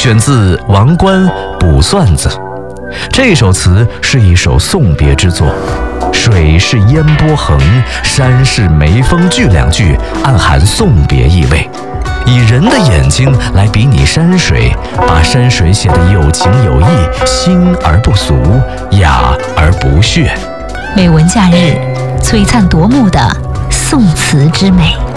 选自王观《卜算子》。这首词是一首送别之作，水是烟波横，山是眉峰聚两句暗含送别意味，以人的眼睛来比拟山水，把山水写得有情有义，新而不俗，雅而不血。 美文假日，璀璨夺目的宋词之美。